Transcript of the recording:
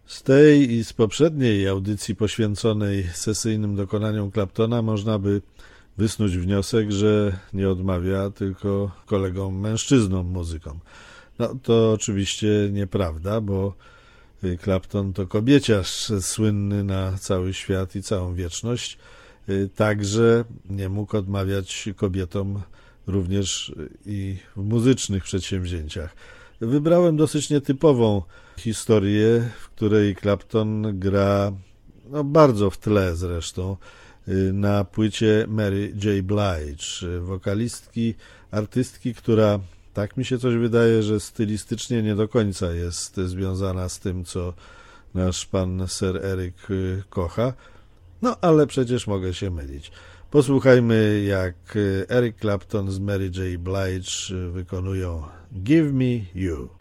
Z tej i z poprzedniej audycji poświęconej sesyjnym dokonaniom Claptona można by wysnuć wniosek, że nie odmawia tylko kolegom mężczyznom muzykom. No to oczywiście nieprawda, bo Clapton to kobieciarz słynny na cały świat i całą wieczność, także nie mógł odmawiać kobietom również i w muzycznych przedsięwzięciach. Wybrałem dosyć nietypową historię, w której Clapton gra bardzo w tle zresztą na płycie Mary J. Blige, wokalistki, artystki, która, tak mi się coś wydaje, że stylistycznie nie do końca jest związana z tym, co nasz pan Sir Eric kocha, no ale przecież mogę się mylić. Posłuchajmy, jak Eric Clapton z Mary J. Blige wykonują Give Me You.